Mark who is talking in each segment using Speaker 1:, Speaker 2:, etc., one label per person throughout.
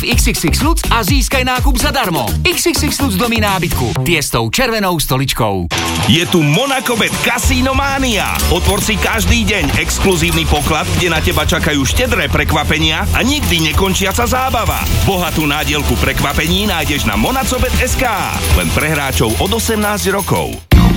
Speaker 1: v XXX Lutz a získaj nákup zadarmo. XXX Lutz domí nábytku. Tie s tou červenou stoličkou.
Speaker 2: Je tu Monacobet Casino Mania. Otvor si každý deň exkluzívny poklad, kde na teba čakajú štedré prekvapenia a nikdy nekončiaca zábava. Bohatú nádielku prekvapení nájdeš na Monacobet.sk. Len pre hráčov od 18 rokov.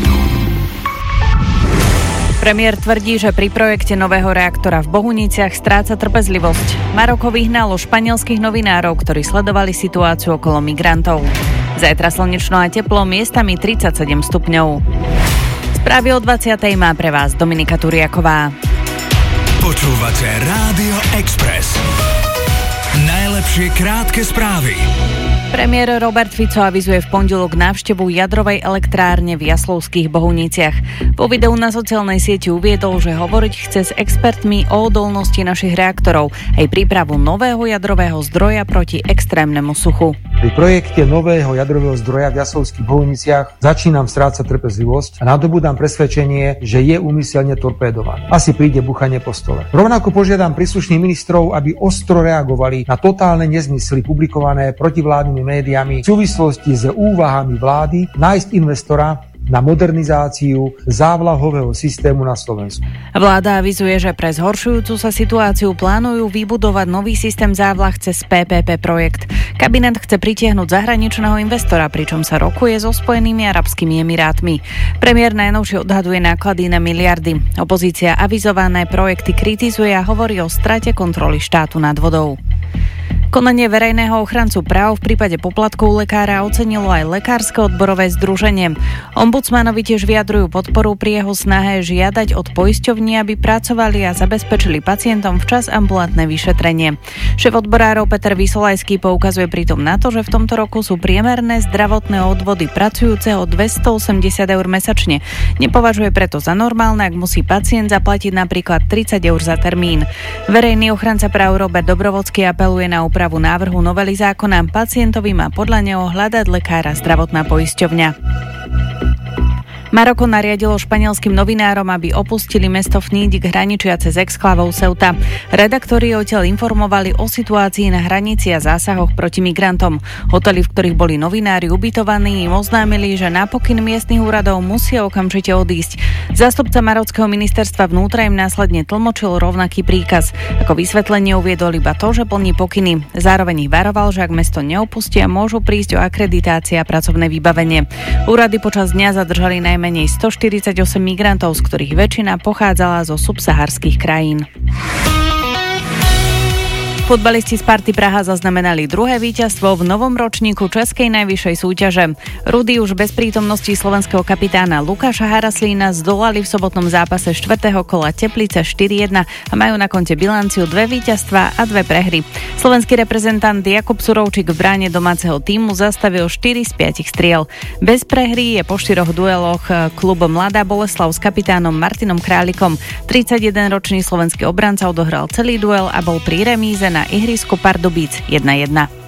Speaker 3: Premiér tvrdí, že pri projekte nového reaktora v Bohuniciach stráca trpezlivosť. Maroko vyhnalo španielských novinárov, ktorí sledovali situáciu okolo migrantov. Zajtra slnečno a teplo, miestami 37 stupňov. Správy o 20. má pre vás Dominika Turiaková.
Speaker 4: Počúvate Rádio Express. Najlepšie krátke správy.
Speaker 3: Premiér Robert Fico avizuje v pondelok návštevu jadrovej elektrárne v Jaslovských Bohuniciach. Po videu na sociálnej sieti uviedol, že hovoriť chce s expertmi o odolnosti našich reaktorov aj prípravu nového jadrového zdroja proti extrémnemu suchu.
Speaker 5: Pri projekte nového jadrového zdroja v Jaslovských Bohuniciach začínam strácať trpezlivosť a nadobúdam presvedčenie, že je úmyselne torpédovaný. Asi príde buchanie po stole. Rovnako požiadam príslušných ministrov, aby ostro reagovali na totálne nezmysly publikované protivládnymi médiami v súvislosti s úvahami vlády nájsť investora na modernizáciu závlahového systému na Slovensku.
Speaker 3: Vláda avizuje, že pre zhoršujúcu sa situáciu plánujú vybudovať nový systém závlah cez PPP projekt. Kabinet chce pritiahnuť zahraničného investora, pričom sa rokuje so Spojenými arabskými emirátmi. Premiér najnovšie odhaduje náklady na miliardy. Opozícia avizované projekty kritizuje a hovorí o strate kontroly štátu nad vodou. Konanie verejného ochrancu práv v prípade poplatkov lekára ocenilo aj Lekárske odborové združenie. Ombudsmanovi tiež vyjadrujú podporu pri jeho snahe žiadať od poisťovní, aby pracovali a zabezpečili pacientom včas ambulantné vyšetrenie. Šéf odborárov Peter Vysolajský poukazuje pritom na to, že v tomto roku sú priemerné zdravotné odvody pracujúceho 280 eur mesačne. Nepovažuje preto za normálne, ak musí pacient zaplatiť napríklad 30 eur za termín. Verejný ochranca práv Robert Dobrovodský apeluje na úpravu návrhu novely zákona. Pacientovi má podľa neho hľadať lekára zdravotná poisťovňa. Maroko nariadilo španielským novinárom, aby opustili mesto Fnídik hraničiace s exklávou Ceuta. Redaktori odtiaľ informovali o situácii na hranici a zásahoch proti migrantom. Hotely, v ktorých boli novinári ubytovaní, im oznámili, že na pokyn miestnych úradov musia okamžite odísť. Zástupca marockého ministerstva vnútra im následne tlmočil rovnaký príkaz. Ako vysvetlenie uviedol iba to, že plní pokyny. Zároveň ich varoval, že ak mesto neopustia, môžu prísť o akreditácia a pracovné vybavenie. Úrady počas dňa zadržali najmenej 148 migrantov, z ktorých väčšina pochádzala zo subsaharských krajín. Futbalisti Sparty Praha zaznamenali druhé víťazstvo v novom ročníku českej najvyššej súťaže. Rudy už bez prítomnosti slovenského kapitána Lukáša Haraslína zdolali v sobotnom zápase 4. kola Teplice 4-1 a majú na konte bilanciu 2 víťazstvá a 2 prehry. Slovenský reprezentant Jakub Surovčík v bráne domáceho tímu zastavil 4 z 5 striel. Bez prehry je po 4 dueloch klub Mladá Boleslav s kapitánom Martinom Králikom. 31-ročný slovenský obranca odohral celý duel a bol pri remíze na ihrisku Pardubíc 1-1.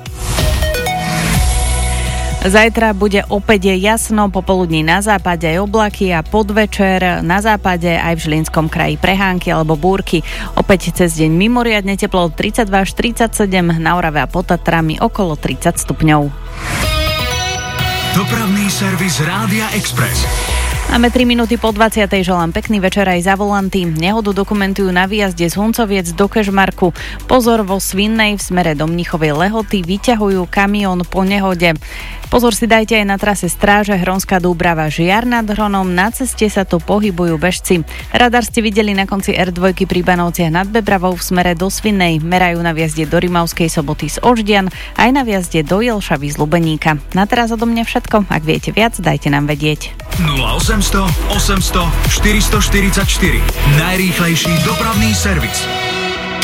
Speaker 3: Zajtra bude opäť jasno, popoludní na západe aj oblaky a podvečer na západe aj v Žilinskom kraji prehánky alebo búrky. Opäť cez deň mimoriadne teplo 32 až 37, na Orave a pod Tatrami okolo 30 stupňov.
Speaker 4: Dopravný servis Rádia Express.
Speaker 3: Máme 3 minúty po 20. Želám pekný večer aj za volanty. Nehodu dokumentujú na výjazde z Huncoviec do Kežmarku. Pozor, vo Svinnej v smere do Mnichovej Lehoty vyťahujú kamión po nehode. Pozor si dajte aj na trase Stráže Hronská Dúbrava Žiar nad Hronom. Na ceste sa tu pohybujú bežci. Radar ste videli na konci R2 pri Banovciach nad Bebravou v smere do Svinnej. Merajú na výjazde do Rimavskej Soboty z Oždian aj na výjazde do Jelšavy z Lubeníka. Na teraz odo mňa všetko. Ak viete viac, dajte nám vedieť.
Speaker 4: 0800 800 444. Najrýchlejší dopravný servis.